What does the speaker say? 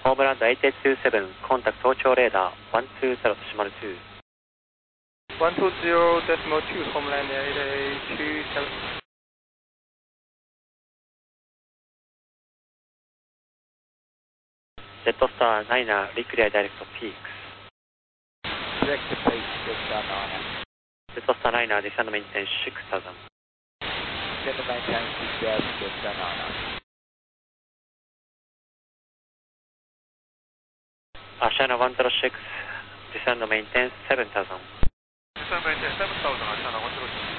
ホームランド8827、コンタクト東京レーダー120.2。 120.2 Homeland 8827。 ジェットスター9、リクリアダイレクトピークス。 Direct to Peaks, Jetstar 9. ジェットスター9、ディサンドメインテン6000。 Descend to maintain 6000, Jetstar 9. アシャナ106、ディサンドメインテン7000。 Descend to maintain 7000, Ashana 106.